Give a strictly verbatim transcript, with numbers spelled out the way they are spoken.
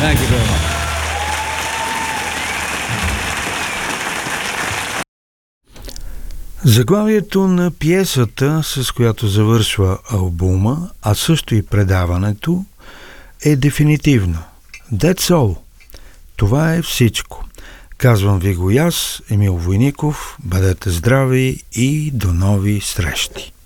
Thank you very much. Заглавието на пиесата, с която завършва албума, а също и предаването, е дефинитивно. That's all. Това е всичко. Казвам ви го и аз, Емил Войников. Бъдете здрави и до нови срещи.